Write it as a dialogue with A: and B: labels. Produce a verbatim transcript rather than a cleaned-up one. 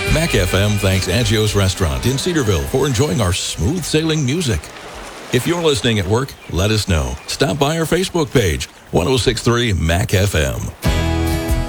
A: Mac F M thanks Agios Restaurant in Cedarville for enjoying our smooth sailing music. If you're listening at work, let us know. Stop by our Facebook page, ten sixty-three Mac F M.